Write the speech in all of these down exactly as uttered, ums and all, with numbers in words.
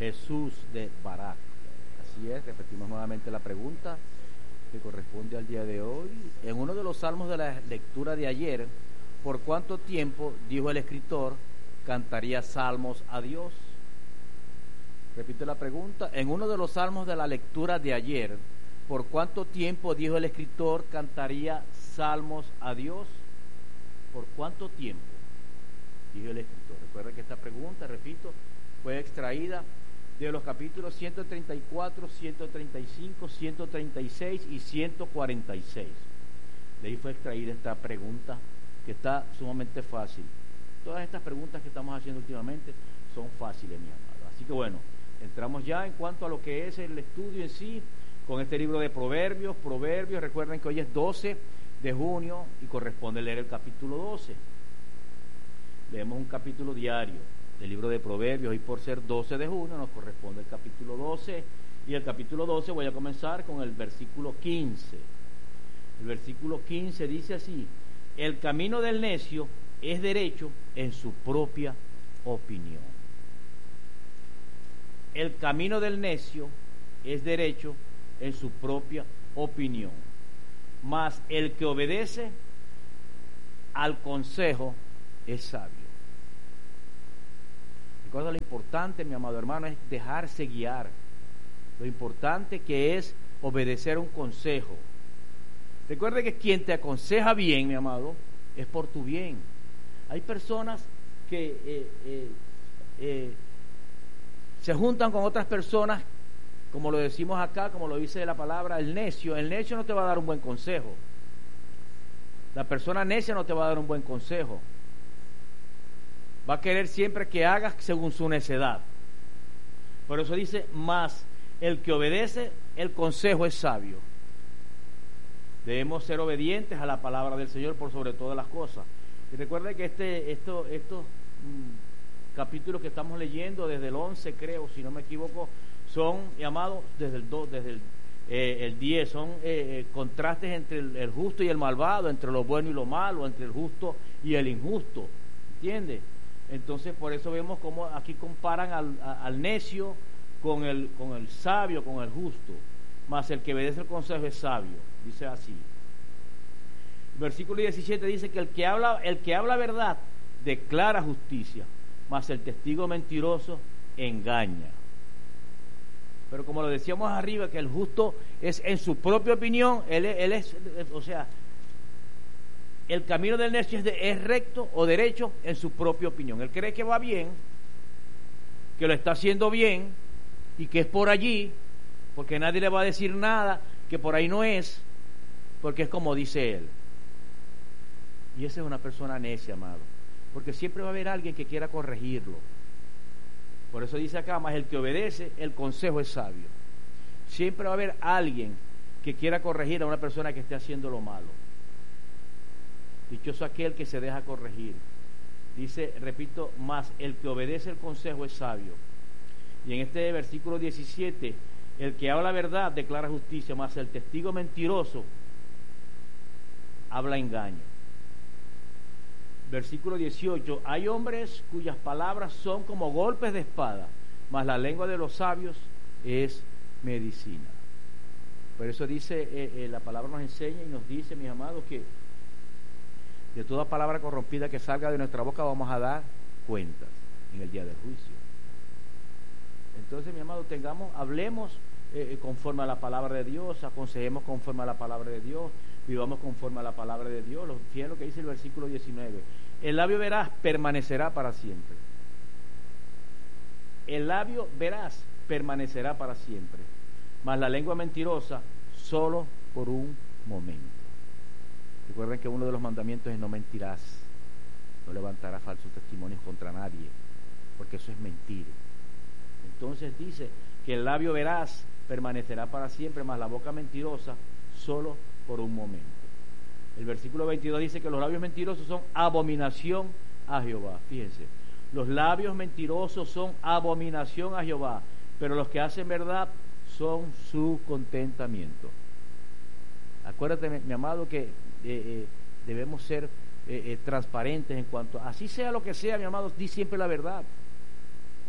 Jesús de Barak. Así es, repetimos nuevamente la pregunta que corresponde al día de hoy. En uno de los salmos de la lectura de ayer, ¿por cuánto tiempo, dijo el escritor, cantaría salmos a Dios? Repito la pregunta. En uno de los salmos de la lectura de ayer, ¿por cuánto tiempo, dijo el escritor, cantaría salmos a Dios? ¿Por cuánto tiempo? Dijo el escritor. Recuerden que esta pregunta, repito, fue extraída de los capítulos ciento treinta y cuatro, ciento treinta y cinco, ciento treinta y seis y ciento cuarenta y seis. De ahí fue extraída esta pregunta, que está sumamente fácil. Todas estas preguntas que estamos haciendo últimamente son fáciles, mi amado. Así que bueno, entramos ya en cuanto a lo que es el estudio en sí, con este libro de Proverbios. Proverbios, recuerden que hoy es doce de junio y corresponde leer el capítulo doce. Leemos un capítulo diario del libro de Proverbios, y por ser doce de junio nos corresponde el capítulo doce, y el capítulo doce voy a comenzar con el versículo quince. El versículo quince dice así: el camino del necio es derecho en su propia opinión. El camino del necio es derecho en su propia opinión, mas el que obedece al consejo es sabio. Recuerda, lo importante, mi amado hermano, es dejarse guiar. Lo importante que es obedecer un consejo. Recuerde que quien te aconseja bien, mi amado, es por tu bien. Hay personas que eh, eh, eh, se juntan con otras personas, como lo decimos acá, como lo dice la palabra, el necio. El necio no te va a dar un buen consejo. La persona necia no te va a dar un buen consejo. Va a querer siempre que hagas según su necedad. Por eso dice, más el que obedece el consejo es sabio. Debemos ser obedientes a la palabra del Señor por sobre todas las cosas. Y recuerden que este, esto, estos mmm, capítulos que estamos leyendo, desde el once creo, si no me equivoco, son llamados desde el dos, desde el, eh, el diez, son eh, contrastes entre el, el justo y el malvado, entre lo bueno y lo malo, entre el justo y el injusto. ¿Entiendes? Entonces por eso vemos cómo aquí comparan al, a, al necio con el, con el sabio, con el justo. Mas el que obedece el consejo es sabio, dice así. Versículo diecisiete dice que el que habla, el que habla verdad declara justicia, mas el testigo mentiroso engaña. Pero como lo decíamos arriba, que el justo es en su propia opinión, él, él es, o sea, el camino del necio es, de, es recto o derecho en su propia opinión. Él cree que va bien, que lo está haciendo bien y que es por allí, porque nadie le va a decir nada, que por ahí no es, porque es como dice él. Y esa es una persona necia, amado, porque siempre va a haber alguien que quiera corregirlo. Por eso dice acá, más el que obedece el consejo es sabio. Siempre va a haber alguien que quiera corregir a una persona que esté haciendo lo malo. Dichoso aquel que se deja corregir. Dice, repito, más el que obedece el consejo es sabio. Y en este versículo diecisiete, el que habla verdad declara justicia, más el testigo mentiroso habla engaño. Versículo dieciocho, hay hombres cuyas palabras son como golpes de espada, mas la lengua de los sabios es medicina. Por eso dice, eh, eh, la palabra nos enseña y nos dice, mis amados, que de toda palabra corrompida que salga de nuestra boca vamos a dar cuentas en el día del juicio. Entonces, mi amado, tengamos, hablemos eh, conforme a la palabra de Dios, aconsejemos conforme a la palabra de Dios, vivamos conforme a la palabra de Dios. Fíjense lo que dice el versículo diecinueve. El labio veraz permanecerá para siempre. El labio veraz permanecerá para siempre, mas la lengua mentirosa solo por un momento. Recuerden que uno de los mandamientos es no mentirás, no levantarás falsos testimonios contra nadie, porque eso es mentir. Entonces dice que el labio veraz permanecerá para siempre, mas la boca mentirosa solo por un momento. El versículo veintidós dice que los labios mentirosos son abominación a Jehová. Fíjense, los labios mentirosos son abominación a Jehová, pero los que hacen verdad son su contentamiento. Acuérdate, mi, mi amado, que eh, eh, debemos ser eh, eh, transparentes en cuanto, así sea lo que sea, mi amado, di siempre la verdad.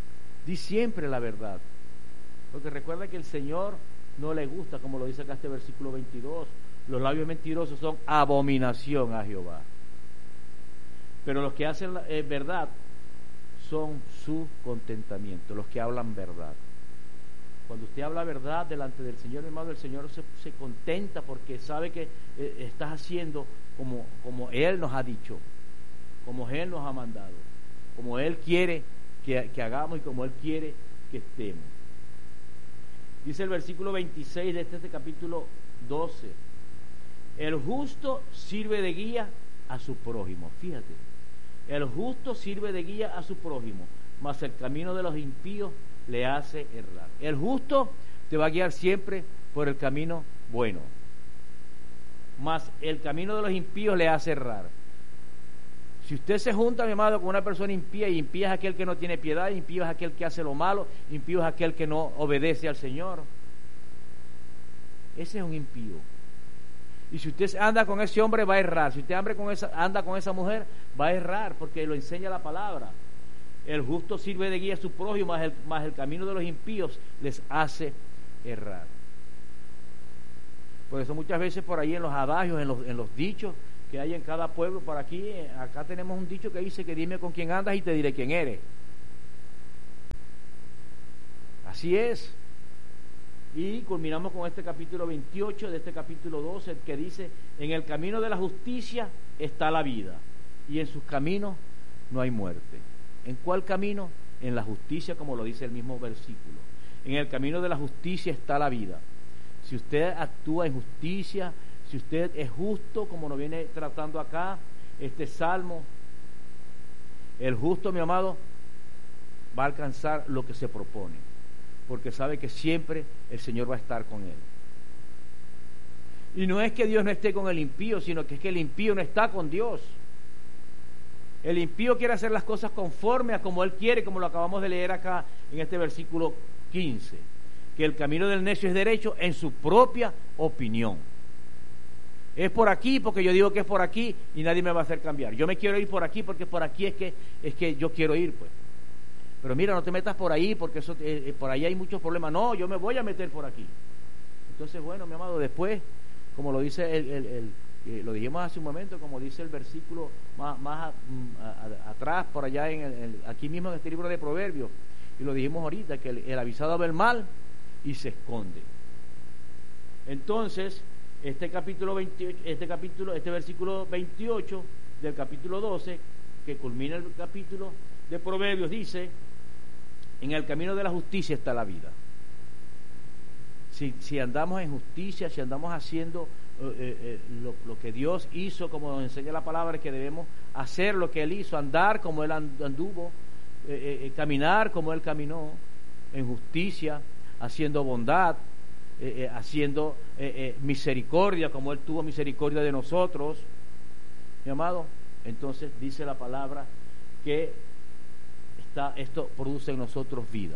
Di siempre la verdad. Porque recuerda que el Señor no le gusta, como lo dice acá este versículo veintidós, los labios mentirosos son abominación a Jehová. Pero los que hacen la, eh, verdad son su contentamiento, los que hablan verdad. Cuando usted habla verdad delante del Señor, mi hermano, el Señor se, se contenta porque sabe que eh, estás haciendo como, como Él nos ha dicho, como Él nos ha mandado, como Él quiere que, que hagamos y como Él quiere que estemos. Dice el versículo veintiséis de este, este capítulo doce: el justo sirve de guía a su prójimo. Fíjate, el justo sirve de guía a su prójimo, mas el camino de los impíos le hace errar. El justo te va a guiar siempre por el camino bueno, mas el camino de los impíos le hace errar. Si usted se junta, mi amado, con una persona impía, y impía es aquel que no tiene piedad, impío es aquel que hace lo malo, impío es aquel que no obedece al Señor, ese es un impío. Y si usted anda con ese hombre, va a errar. Si usted anda con esa, anda con esa mujer, va a errar, porque lo enseña la palabra. El justo sirve de guía a su prójimo, más el, más el camino de los impíos les hace errar. Por eso muchas veces por ahí en los adagios, en los, en los dichos que hay en cada pueblo, por aquí, acá tenemos un dicho que dice que dime con quién andas y te diré quién eres. Así es. Y culminamos con este capítulo veintiocho de este capítulo doce, que dice: en el camino de la justicia está la vida, y en sus caminos no hay muerte. ¿En cuál camino? En la justicia, como lo dice el mismo versículo. En el camino de la justicia está la vida. Si usted actúa en justicia, si usted es justo, como nos viene tratando acá este salmo, el justo, mi amado, va a alcanzar lo que se propone, porque sabe que siempre el Señor va a estar con él. Y no es que Dios no esté con el impío, sino que es que el impío no está con Dios. El impío quiere hacer las cosas conforme a como él quiere, como lo acabamos de leer acá en este versículo quince, que el camino del necio es derecho en su propia opinión. Es por aquí porque yo digo que es por aquí y nadie me va a hacer cambiar. Yo me quiero ir por aquí porque por aquí es que es que yo quiero ir, pues. Pero mira, no te metas por ahí porque eso eh, por ahí hay muchos problemas. No, yo me voy a meter por aquí. Entonces, bueno, mi amado, después, como lo dice el, el, el eh, lo dijimos hace un momento, como dice el versículo más, más a, a, a, atrás, por allá en el, el, aquí mismo en este libro de Proverbios, y lo dijimos ahorita, que el, el avisado ve el mal y se esconde. Entonces, este capítulo veintiocho, este capítulo, este versículo veintiocho del capítulo doce, que culmina el capítulo de Proverbios, dice: en el camino de la justicia está la vida. Si, si andamos en justicia, si andamos haciendo eh, eh, lo, lo que Dios hizo, como nos enseña la palabra, que debemos hacer lo que Él hizo, andar como Él anduvo, eh, eh, caminar como Él caminó, en justicia, haciendo bondad, eh, eh, haciendo eh, eh, misericordia como Él tuvo misericordia de nosotros, mi amado. Entonces dice la palabra que está, esto produce en nosotros vida.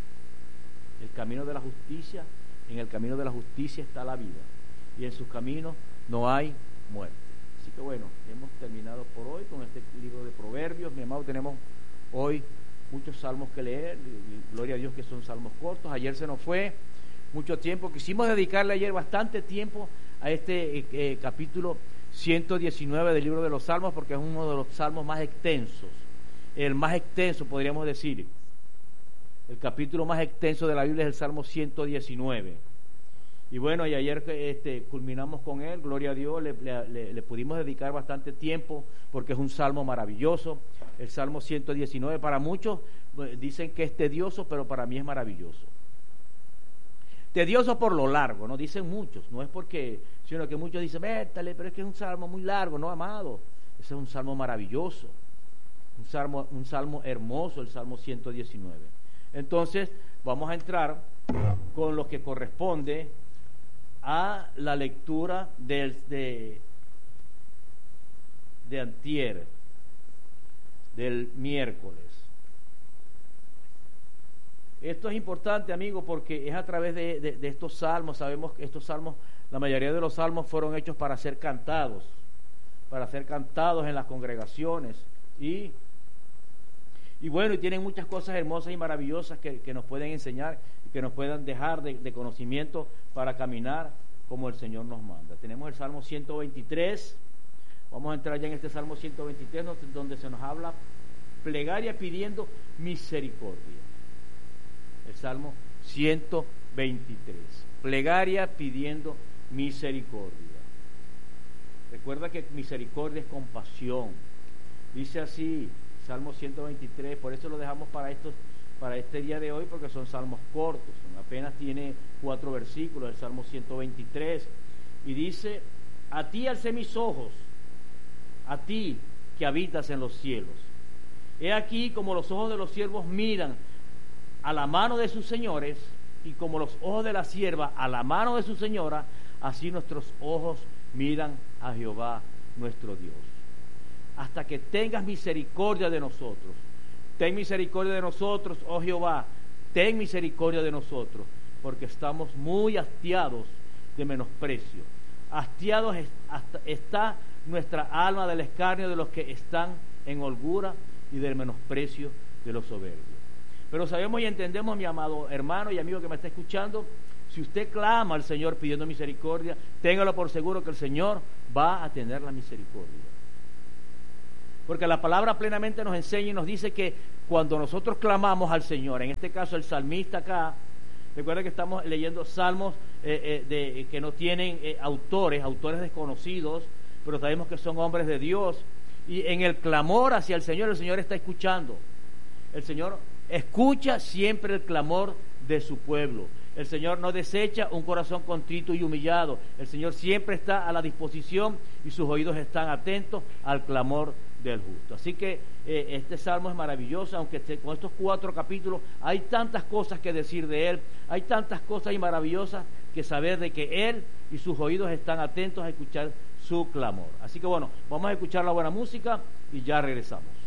El camino de la justicia, en el camino de la justicia está la vida, y en sus caminos no hay muerte. Así que bueno, hemos terminado por hoy con este libro de Proverbios, mi amado. Tenemos hoy muchos salmos que leer, gloria a Dios que son salmos cortos. Ayer se nos fue mucho tiempo, quisimos dedicarle ayer bastante tiempo a este eh, eh, capítulo ciento diecinueve del libro de los Salmos, porque es uno de los salmos más extensos, el más extenso podríamos decir. El capítulo más extenso de la Biblia es el Salmo ciento diecinueve. Y bueno, y ayer este, culminamos con él, gloria a Dios, le, le, le pudimos dedicar bastante tiempo porque es un salmo maravilloso. El Salmo ciento diecinueve, para muchos dicen que es tedioso, pero para mí es maravilloso. Tedioso por lo largo, no dicen muchos, no es porque, sino que muchos dicen, vétale, pero es que es un salmo muy largo. No, amado, ese es un salmo maravilloso, un salmo, un salmo hermoso, el Salmo ciento diecinueve. Entonces, vamos a entrar con lo que corresponde a la lectura del, de, de antier, del miércoles. Esto es importante, amigo, porque es a través de, de, de estos salmos. Sabemos que estos salmos, la mayoría de los salmos fueron hechos para ser cantados, para ser cantados en las congregaciones. Y Y bueno, y tienen muchas cosas hermosas y maravillosas que, que nos pueden enseñar y que nos puedan dejar de, de conocimiento para caminar como el Señor nos manda. Tenemos el Salmo ciento veintitrés. Vamos a entrar ya en este Salmo ciento veintitrés, donde se nos habla plegaria pidiendo misericordia. El Salmo ciento veintitrés. Plegaria pidiendo misericordia. Recuerda que misericordia es compasión. Dice así, Salmo ciento veintitrés, por eso lo dejamos para estos, para este día de hoy, porque son salmos cortos, son, apenas tiene cuatro versículos, el Salmo ciento veintitrés, y dice: a ti alcé mis ojos, a ti que habitas en los cielos. He aquí como los ojos de los siervos miran a la mano de sus señores, y como los ojos de la sierva a la mano de su señora, así nuestros ojos miran a Jehová nuestro Dios. Hasta que tengas misericordia de nosotros. Ten misericordia de nosotros, oh Jehová, ten misericordia de nosotros, porque estamos muy hastiados de menosprecio. Hastiados está nuestra alma del escarnio de los que están en holgura y del menosprecio de los soberbios. Pero sabemos y entendemos, mi amado hermano y amigo que me está escuchando, si usted clama al Señor pidiendo misericordia, téngalo por seguro que el Señor va a tener la misericordia. Porque la palabra plenamente nos enseña y nos dice que cuando nosotros clamamos al Señor, en este caso el salmista acá, recuerda que estamos leyendo salmos eh, eh, de, que no tienen eh, autores, autores desconocidos, pero sabemos que son hombres de Dios, y en el clamor hacia el Señor, el Señor está escuchando. El Señor escucha siempre el clamor de su pueblo. El Señor no desecha un corazón contrito y humillado. El Señor siempre está a la disposición y sus oídos están atentos al clamor del justo. Así que eh, este salmo es maravilloso, aunque este, con estos cuatro capítulos hay tantas cosas que decir de él, hay tantas cosas y maravillosas que saber de que él y sus oídos están atentos a escuchar su clamor. Así que bueno, vamos a escuchar la buena música y ya regresamos.